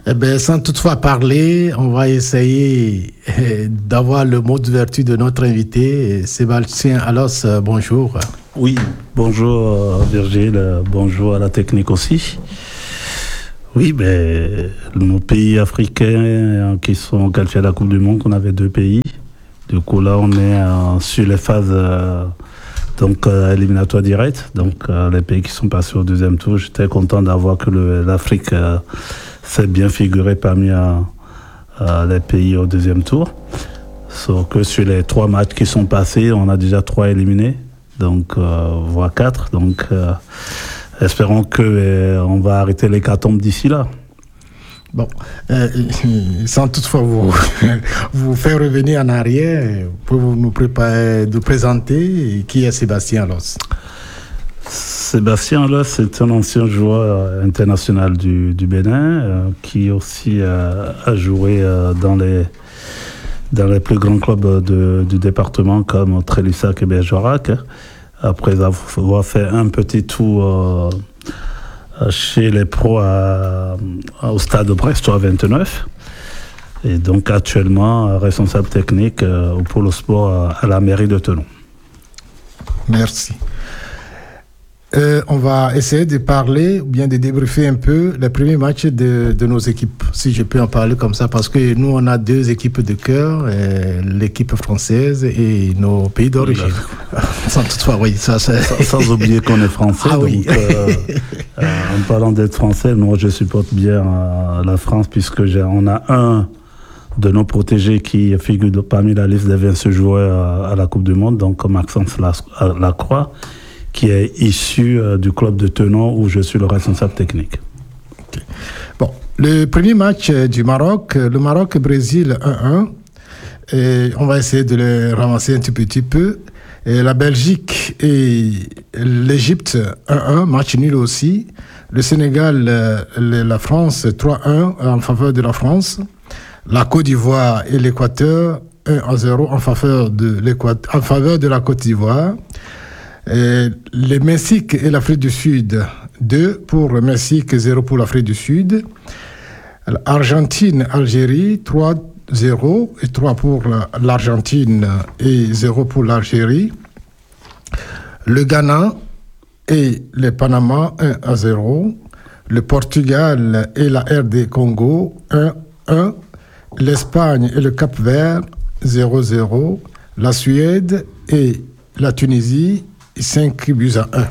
Eh bien, sans toutefois parler, on va essayer d'avoir le mot d'ouverture de notre invité, Sébastien Alos. Bonjour. Oui, bonjour Virgile, bonjour à la technique aussi. Oui, nos pays africains qui sont qualifiés à la Coupe du Monde, on avait 2 pays. Du coup, là, on est sur les phases éliminatoires directes. Donc, les pays qui sont passés au deuxième tour, j'étais content d'avoir que l'Afrique s'est bien figurée parmi les pays au deuxième tour. Sauf que sur les 3 matchs qui sont passés, on a déjà 3 éliminés, donc voire 4. Donc, espérons qu'on va arrêter l'hécatombe d'ici là. Bon, sans toutefois vous faire revenir en arrière, pour nous présenter qui est Sébastien Alos. Sébastien Alos, c'est un ancien joueur international du Bénin qui aussi a joué dans les plus grands clubs du département comme Trélissac et Bergerac. Après avoir fait un petit tour chez les pros au stade Brestois 29. Et donc actuellement responsable technique au pôle sport à la mairie de Thonon. Merci. On va essayer de parler ou bien de débriefer un peu les premiers matchs de nos équipes, si je peux en parler comme ça, parce que nous, on a 2 équipes de cœur, l'équipe française et nos pays d'origine. Sans toutefois, oui. Sans oublier qu'on est français. Ah, oui. Donc, en parlant d'être français, moi, je supporte bien la France, puisque on a un de nos protégés qui figure parmi la liste des 20 joueurs à la Coupe du Monde, donc Maxence Lacroix, qui est issu du club de Thonon où je suis le responsable technique. Okay. Bon, le premier match du Maroc, le Maroc-Brésil 1-1, et on va essayer de le ramasser un tout petit peu. Et la Belgique et l'Égypte 1-1, match nul aussi. Le Sénégal, la France 3-1 en faveur de la France. La Côte d'Ivoire et l'Équateur 1-0 en faveur de la Côte d'Ivoire. Le Mexique et l'Afrique du Sud, 2 pour le Mexique, 0 pour l'Afrique du Sud. Argentine, Algérie, 3-0 et 3 pour l'Argentine et 0 pour l'Algérie. Le Ghana et le Panama, 1-0. Le Portugal et la RD Congo, 1-1. L'Espagne et le Cap-Vert, 0-0. La Suède et la Tunisie, 5-1.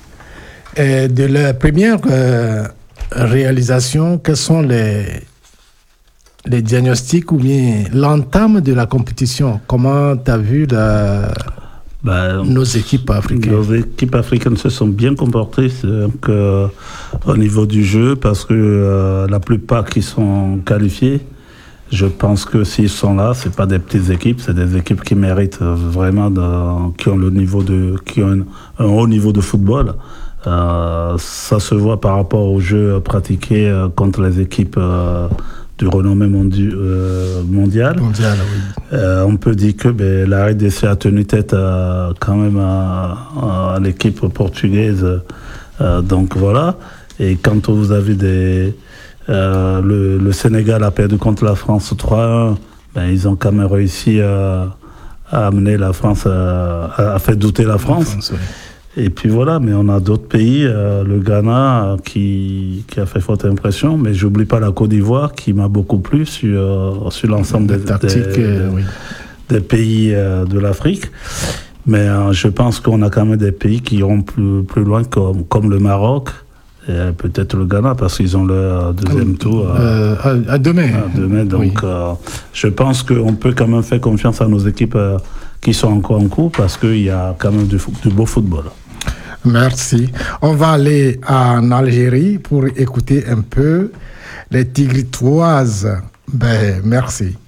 Et de la première réalisation, quels sont les diagnostics ou bien l'entame de la compétition? Comment tu as vu nos équipes africaines? Nos équipes africaines se sont bien comportées au niveau du jeu, parce que la plupart qui sont qualifiés, je pense que s'ils sont là, c'est pas des petites équipes, c'est des équipes qui méritent vraiment, qui ont un haut niveau de football. Ça se voit par rapport au jeu pratiqué contre les équipes du renommée mondial. Oui. On peut dire que la RDC a tenu tête quand même à l'équipe portugaise. Donc voilà. Et quand vous avez le Sénégal a perdu contre la France 3-1, ils ont quand même réussi à amener la France, à faire douter la France. Oui. Et puis voilà, mais on a d'autres pays, le Ghana qui a fait forte impression, mais j'oublie pas la Côte d'Ivoire qui m'a beaucoup plu sur l'ensemble des pays de l'Afrique. Mais je pense qu'on a quand même des pays qui iront plus loin, comme le Maroc. Et peut-être le Ghana, parce qu'ils ont leur deuxième tour à demain. Donc, je pense qu'on peut quand même faire confiance à nos équipes qui sont encore en cours, parce qu'il y a quand même du beau football. Merci. On va aller en Algérie pour écouter un peu les Tigritoises. Merci.